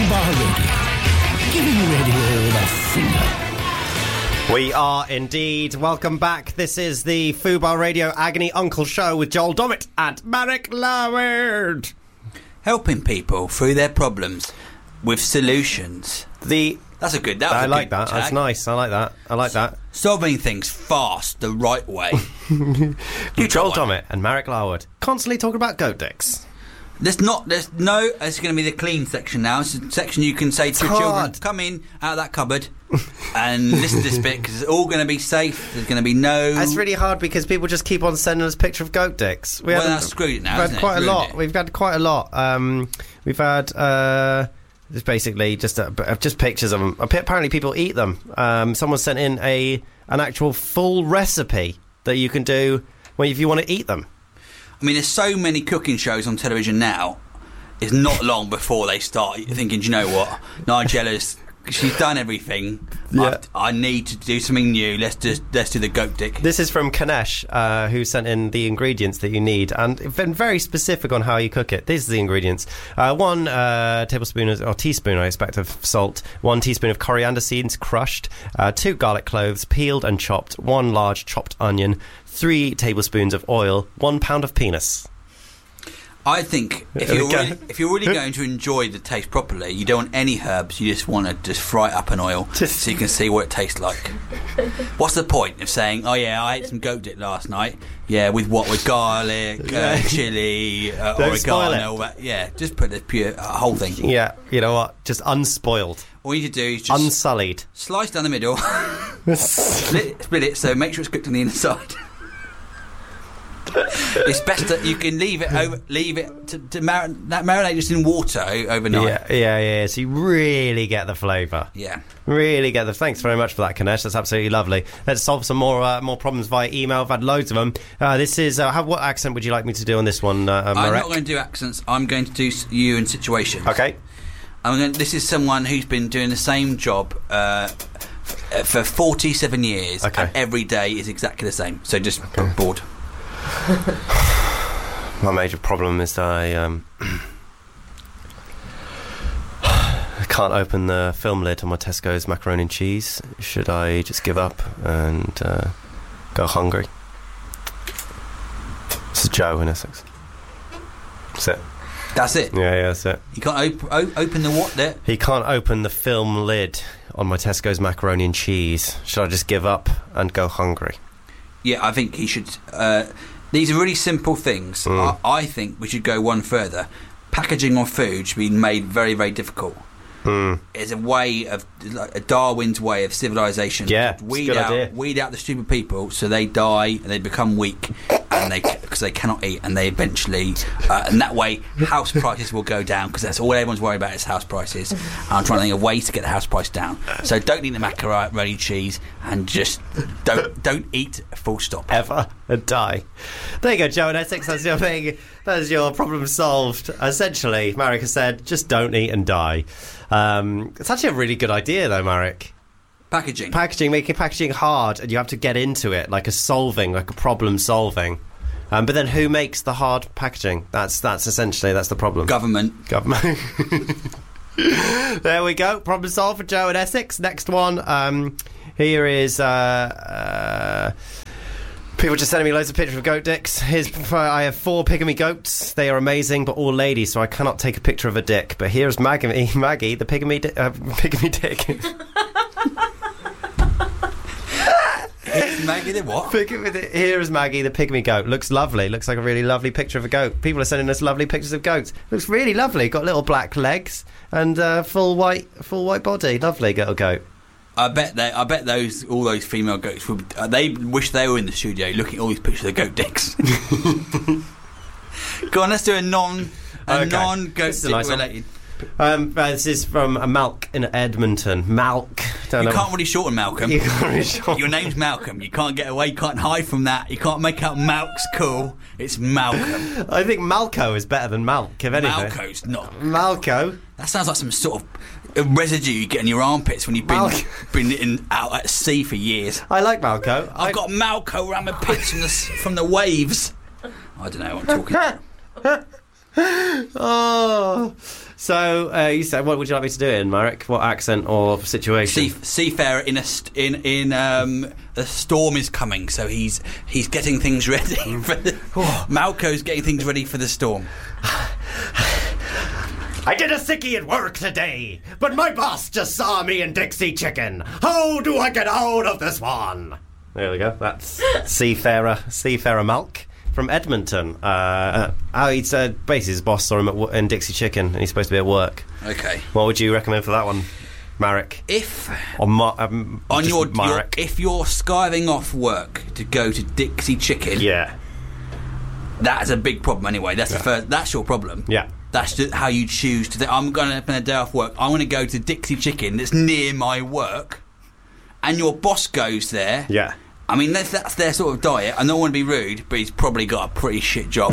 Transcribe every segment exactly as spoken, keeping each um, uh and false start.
Fubar Radio, giving radio the finger. We are indeed. Welcome back. This is the Fubar Radio Agony Uncle Show with Joel Dommett and Marek Laward. Helping people through their problems with solutions. The That's a good... That was I a like good that. tag. That's nice. I like that. I like that. Solving things fast, the right way. You Joel Dommett and Marek Laward constantly talking about goat dicks. There's not... There's no... It's going to be the clean section now. It's a section you can say to your children, come in out of that cupboard and listen to this bit, because it's all going to be safe. There's going to be no... It's really hard because people just keep on sending us picture of goat dicks. We well, haven't- that's screwed it now, We've had isn't quite it? a Ruined lot. it. We've had quite a lot. Um, we've had... Uh, Just basically just uh, b- just pictures of them. Apparently, people eat them. Um, someone sent in a an actual full recipe that you can do when if you want to eat them. I mean, there's so many cooking shows on television now. It's not long before they start thinking, do you know what? Nigella's... She's done everything. Yeah. I, I need to do something new. Let's just let's do the goat dick. This is from Kanesh, uh, who sent in the ingredients that you need and been very specific on how you cook it. These are the ingredients: uh, one uh, tablespoon of, or teaspoon, I expect, of salt, one teaspoon of coriander seeds crushed, uh, two garlic cloves peeled and chopped, one large chopped onion, three tablespoons of oil, one pound of penis. I think if There we you're go. really, if you're really going to enjoy the taste properly, you don't want any herbs. You just want to just fry it up in oil Just- so you can see what it tastes like. What's the point of saying, "Oh yeah, I ate some goat dick last night"? Yeah, with what? With garlic, Yeah. uh, chili, uh, Don't spoil oregano. it. All that. Yeah, just put the pure uh, whole thing. Yeah, you know what? Just unspoiled, All you need to do is just unsullied. slice down the middle, split, split it, so make sure it's cooked on the inside. It's best that you can leave it over, leave it to, to mar- that marinate just in water o- overnight. Yeah, yeah, yeah. So you really get the flavour. Yeah. Really get the. Thanks very much for that, Kanesh. That's absolutely lovely. Let's solve some more uh, more problems via email. I've had loads of them. Uh, this is uh, how, what accent would you like me to do on this one, uh, I'm Marek? not going to do accents. I'm going to do s- you in situations. Okay. I'm going. This is someone who's been doing the same job uh, f- for forty-seven years, Okay. and every day is exactly the same. So just bored. My major problem is that I um, I can't open the film lid on my Tesco's macaroni and cheese. Should I just give up and uh, go hungry? This is Joe in Essex. That's it. That's it. Yeah, yeah, that's it. You can't op- o- open the what there. He can't open the film lid on my Tesco's macaroni and cheese. Should I just give up and go hungry? Yeah, I think he should. Uh, these are really simple things. Mm. I, I think we should go one further. Packaging of food should be made very, very difficult. Mm. It's a way of, like a Darwin's way of civilization. Yeah, it's a weed good out, idea. weed out the stupid people, so they die and they become weak, and they because they cannot eat, and they eventually, uh, and that way, house prices will go down, because that's all everyone's worried about is house prices. And I'm trying to think of ways to get the house price down. So don't eat the macaroni cheese, and just don't don't eat. Full stop. Ever and die. There you go, Joe in Essex. That's your thing. That's your problem solved. Essentially, Marek has said, just don't eat and die. Um, it's actually a really good idea, though, Marek. Packaging. Packaging, making packaging hard, and you have to get into it, like a solving, like a problem solving. Um, but then, who makes the hard packaging? That's that's essentially that's the problem. Government. Government. There we go. Problem solved for Joe in Essex. Next one. Um, here is. Uh, uh, People just sending me loads of pictures of goat dicks. Here's, I have four pygmy goats. They are amazing, but all ladies, so I cannot take a picture of a dick. But here's Maggie, Maggie the pygmy, di- uh, pygmy dick. It's Maggie the what? Pygmy di- Here is Maggie, the pygmy goat. Looks lovely. Looks like a really lovely picture of a goat. People are sending us lovely pictures of goats. Looks really lovely. Got little black legs and uh, full white, full white body. Lovely little goat. I bet they. I bet those all those female goats would. Uh, they wish they were in the studio looking at all these pictures of goat dicks. Go on, let's do a non, a Okay. non goat This is a dick nice one. related. Um, uh, this is from uh, Malk in Edmonton. Malk. Don't You know. can't really shorten Malcolm. You can't really shorten- Your name's Malcolm. You can't get away. You can't hide from that. You can't make out Malk's cool. It's Malcolm. I think Malco is better than Malk, if anything. Malco's not. Malco. That sounds like some sort of a residue you get in your armpits when you've been Malco. been in, out at sea for years. I like Malco. I I've got Malco around my pits from the s- from the waves. I don't know what I'm talking about. Oh, So uh, you said, what would you like me to do in, Marek? What accent or situation? Sea, seafarer in a st- in in um, a storm is coming, so he's he's getting things ready for the. Malco's getting things ready for the storm. I did a sickie at work today, but my boss just saw me in Dixie Chicken. How do I get out of this one? There we go. That's Seafarer, Seafarer Malk from Edmonton. Uh, oh, he's uh, basically his boss saw him at, in Dixie Chicken, and he's supposed to be at work. Okay. What would you recommend for that one, Marek? If or Ma- um, on your, Marek. your if you're skiving off work to go to Dixie Chicken, yeah, that's a big problem anyway. That's yeah. the first. That's your problem. Yeah. That's just how you choose to. Th- I'm going to spend a day off work. I'm going to go to Dixie Chicken that's near my work, and your boss goes there. Yeah. I mean, that's, that's their sort of diet. I don't want to be rude, but he's probably got a pretty shit job.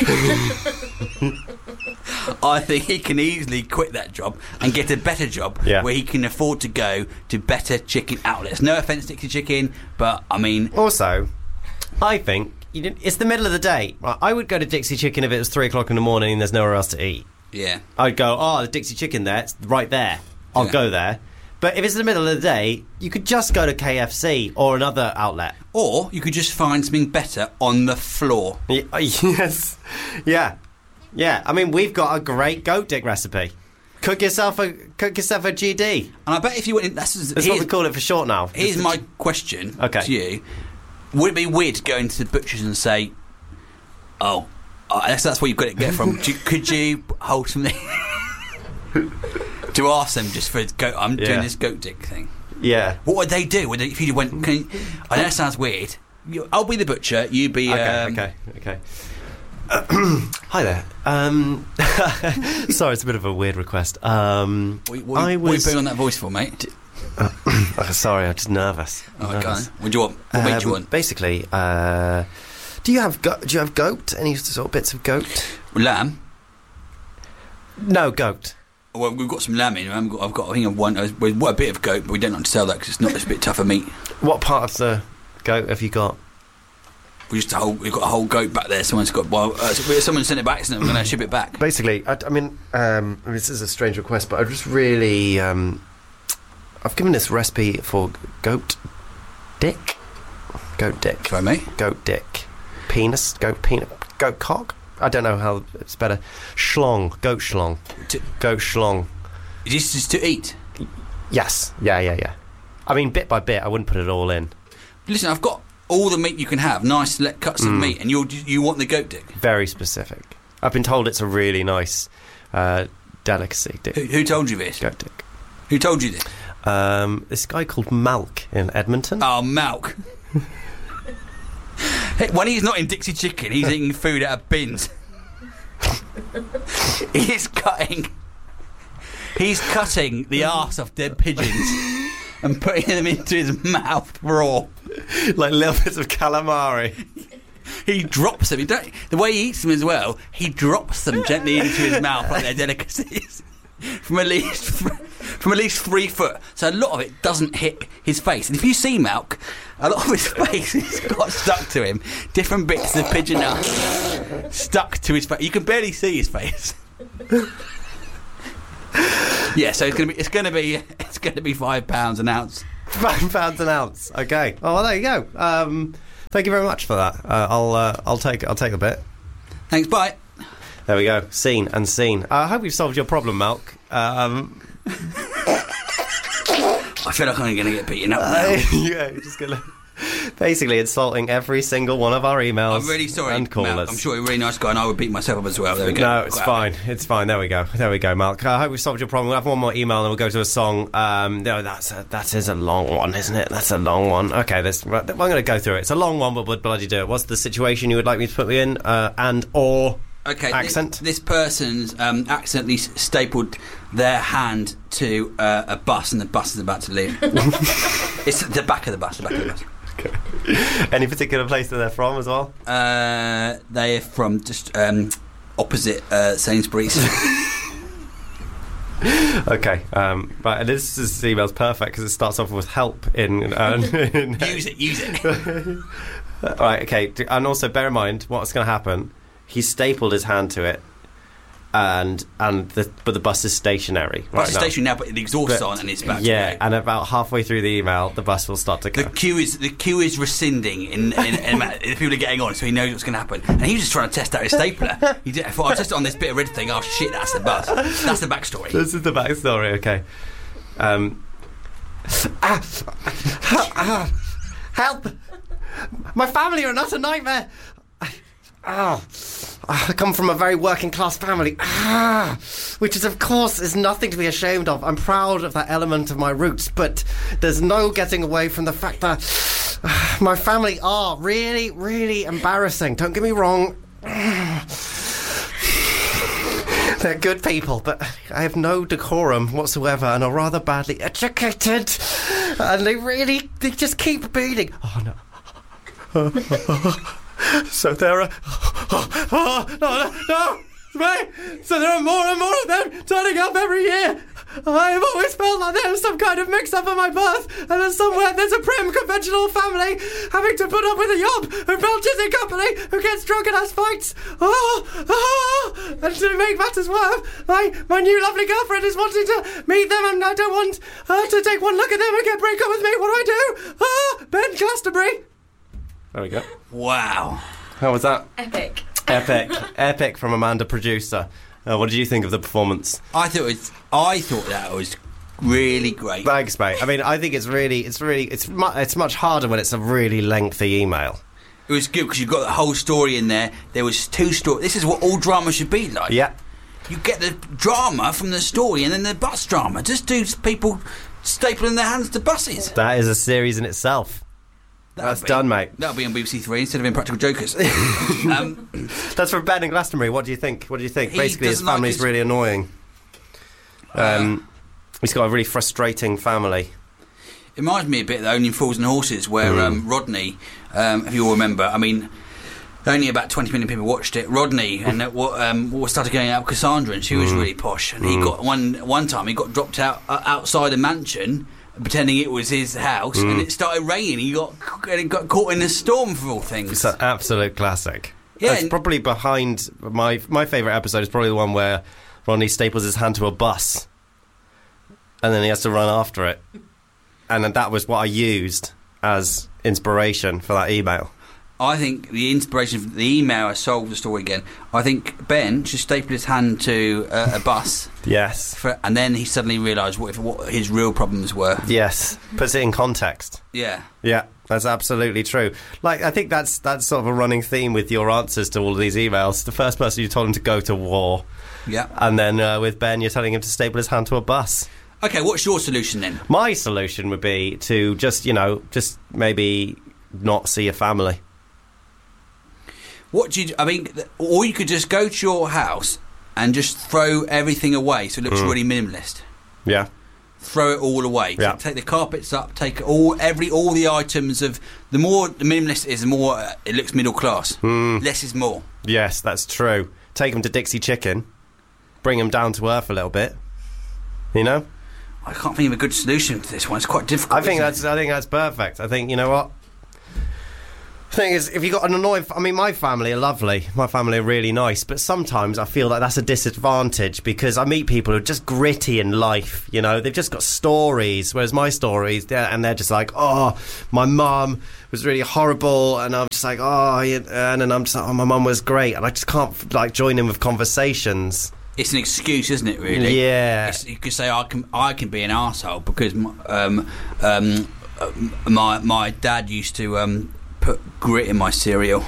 I think he can easily quit that job and get a better job yeah. where he can afford to go to better chicken outlets. No offence, Dixie Chicken, but I mean... Also, I think you didn't, it's the middle of the day. I would go to Dixie Chicken if it was three o'clock in the morning and there's nowhere else to eat. Yeah. I'd go, oh, the Dixie Chicken there, it's right there. I'll yeah. go there. But if it's the middle of the day, you could just go to K F C or another outlet. Or you could just find something better on the floor. Y- yes. Yeah. Yeah. I mean, we've got a great goat dick recipe. Cook yourself a cook yourself a G D. And I bet if you went in... That's, that's what we call it for short now. Here's my G- question okay. to you. Would it be weird to go into the butcher's and say, oh, I guess that's where you've got to get from. Do, could you hold something... to ask them just for goat, I'm yeah. doing this goat dick thing. Yeah. What would they do? Would they, if you went, can you, I know it sounds weird. You, I'll be the butcher. You be. Okay. Um, okay. Okay. Uh, hi there. Um, sorry, it's a bit of a weird request. Um, what, what, I what are you was. putting on that voice for, mate? D- uh, sorry, I'm just nervous. Oh, nervous. okay. What do you want? What um, meat do you want? Basically, uh, do you have go- do you have goat? Any sort of bits of goat? Lamb. No goat. Well, we've got some lamb in. I've got, I've got I think I've one. We've got a bit of goat, but we don't like to sell that because it's not. It's a bit tougher meat. What part of the goat have you got? We just a whole. We've got a whole goat back there. Someone's got. Well, uh, someone sent it back, so we're going to ship it back. Basically, I, I mean, um, this is a strange request, but I just really, um, I've given this recipe for goat dick, goat dick. Sorry, mate. Goat dick, penis, goat penis, goat cock. I don't know how it's better. Schlong, goat schlong, to, goat schlong. Is this just to eat? Yes, yeah, yeah, yeah. I mean, bit by bit, I wouldn't put it all in. Listen, I've got all the meat you can have, nice select cuts of Mm. meat, and you you want the goat dick. Very specific. I've been told it's a really nice uh, delicacy. Dick. Who, who told you this? Goat dick. Who told you this? Um, this guy called Malk in Edmonton. Oh, Malk. Hey, when he's not in Dixie Chicken, he's eating food out of bins. He's cutting. He's cutting the arse off dead pigeons and putting them into his mouth raw. Like little bits of calamari. He drops them. He don't, the way he eats them as well, he drops them gently into his mouth like they're delicacies. From at least from at least three foot, so a lot of it doesn't hit his face. And if you see Malk, a lot of his face has got stuck to him. Different bits of pigeon are stuck to his face. You can barely see his face. Yeah, so it's gonna be it's gonna be it's gonna be five pounds an ounce. Five pounds an ounce. Okay. Oh, well, there you go. Um, thank you very much for that. Uh, I'll uh, I'll take I'll take a bit. Thanks. Bye. There we go. Seen and seen. Uh, I hope we've solved your problem, Malk. Um, I feel like I'm going to get beaten up now. uh, yeah, you're just gonna basically insulting every single one of our emails. I'm really sorry, and callers. Malk. I'm sure you're a really nice guy, and I would beat myself up as well. There we go. No, it's Quite fine. happy. It's fine. There we go. There we go, Malk. I hope we've solved your problem. We'll have one more email and we'll go to a song. Um, no, that's a, that is a long one, isn't it? That's a long one. Okay, this, I'm going to go through it. It's a long one, but we'll bloody do it. What's the situation you would like me to put me in? Uh, and or Okay, accent? This, this person's um, accidentally s- stapled their hand to uh, a bus, and the bus is about to leave. It's the back of the bus. The back of the bus. Okay. Any particular place that they're from as well? Uh, they're from just um, opposite uh, Sainsbury's. Okay, um, right, and this, this email's perfect because it starts off with help in... Uh, in Use it, use it. Right, okay, and also bear in mind what's going to happen. He stapled his hand to it, and and the but the bus is stationary. Bus right is now. stationary now, but the exhaust's But- on and it's back. Yeah, to go. and about halfway through the email, the bus will start to go. The queue is the queue is rescinding in, in, in, in the people are getting on, so he knows what's going to happen. And he was just trying to test out his stapler. He did, I thought I'll test it on this bit of red thing. Oh shit, that's the bus. That's the backstory. This is the backstory. Okay. Um. Ah, ah, help! My family are not a nightmare. Ah, I come from a very working class family, ah, which is, of course, is nothing to be ashamed of. I'm proud of that element of my roots, but there's no getting away from the fact that ah, my family are really, really embarrassing. Don't get me wrong. They're good people, but I have no decorum whatsoever and are rather badly educated. And they really, they just keep beating. Oh, no. So there are... Oh, no, no, no! Right. So there are more and more of them turning up every year. I have always felt like there's some kind of mix-up at my birth, and then somewhere there's a prim, conventional family having to put up with a yob who belches in company, who gets drunk and has fights. Oh, oh! And to make matters worse, my, my new lovely girlfriend is wanting to meet them, and I don't want her to take one look at them and get break up with me. What do I do? Ah, Ben Glastonbury. There we go. Wow. How was that? Epic. Epic. Epic from Amanda, producer. Uh, what did you think of the performance? I thought it was, I thought that was really great. Thanks, mate. I mean, I think it's really, it's really, it's mu- it's much harder when it's a really lengthy email. It was good because you got the whole story in there. There was two stories. This is what all drama should be like. Yeah. You get the drama from the story and then the bus drama. Just do people stapling their hands to buses. That is a series in itself. That'll That's be- done, mate. That'll be on B B C Three instead of Impractical Jokers. um, That's from Ben in Glastonbury. What do you think? What do you think? He Basically, his doesn't like family's his- really annoying. Um, he's got a really frustrating family. It reminds me a bit of Only Fools and Horses, where Mm. um, Rodney, um, if you all remember, I mean, only about twenty million people watched it. Rodney and uh, what um, what started going out with Cassandra, and she was really posh. And he got one one time he got dropped out uh, outside a mansion, pretending it was his house, and it started raining. He got and he got caught in a storm for all things. It's an absolute classic. Yeah, That's and- probably behind my my favourite episode is probably the one where Ronnie staples his hand to a bus, and then he has to run after it, and then that was what I used as inspiration for that email. I think the inspiration for the email has solved the story again. I think Ben should staple his hand to uh, a bus, Yes. for, and then he suddenly realised what, if, what his real problems were. Yes. Puts it in context. Yeah. Yeah, that's absolutely true. Like, I think that's that's sort of a running theme with your answers to all of these emails. The first person you told him to go to war, Yeah. and then uh, with Ben, you're telling him to staple his hand to a bus. Okay, what's your solution then? My solution would be to just, you know, just maybe not see your family. What do you? I mean, th- or you could just go to your house and just throw everything away, so it looks really minimalist. Yeah. Throw it all away. Yeah. Take the carpets up. Take all every all the items of. The more the minimalist is, the more uh, it looks middle class. Less is more. Yes, that's true. Take him to Dixie Chicken. Bring him down to earth a little bit. You know? I can't think of a good solution to this one. It's quite difficult. I think isn't that's I think that's perfect. I think, you know what? The thing is, if you got an annoying... I mean, my family are lovely. My family are really nice. But sometimes I feel like that's a disadvantage because I meet people who are just gritty in life, you know? They've just got stories, whereas my stories, they're, and they're just like, oh, my mum was really horrible, and I'm just like, oh, yeah, and then I'm just like, oh, my mum was great, and I just can't, like, join in with conversations. It's an excuse, isn't it? Really? Yeah. It's, you could say I can I can be an arsehole because m- um, um, uh, my my dad used to um, put grit in my cereal.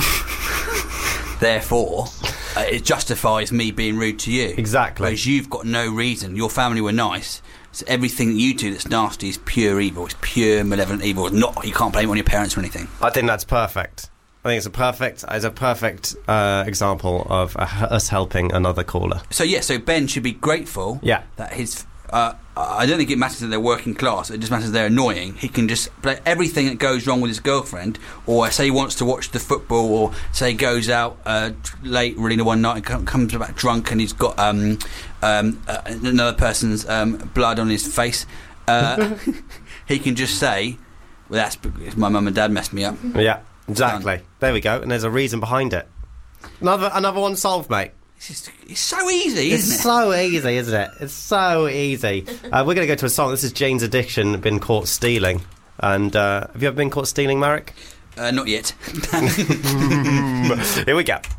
Therefore, uh, it justifies me being rude to you. Exactly. Whereas you've got no reason. Your family were nice. So everything that you do that's nasty is pure evil. It's pure malevolent evil. It's not you can't blame it on your parents or anything. I think that's perfect. I think it's a perfect, it's a perfect uh, example of uh, us helping another caller. So yeah, so Ben should be grateful. Yeah. That his. Uh, I don't think it matters that they're working class. It just matters they're annoying. He can just play everything that goes wrong with his girlfriend, or say he wants to watch the football, or say he goes out uh, late, really, one night and com- comes back drunk, and he's got um, um, uh, another person's um, blood on his face. Uh, he can just say, "Well, that's because my mum and dad messed me up." Yeah, exactly. There we go. And there's a reason behind it. Another, another one solved, mate. It's, just, it's so easy, It's isn't it? so easy, isn't it? It's so easy. Uh, we're going to go to a song. This is Jane's Addiction, Been Caught Stealing. And uh, have you ever been caught stealing, Marek? Uh, not yet. Here we go.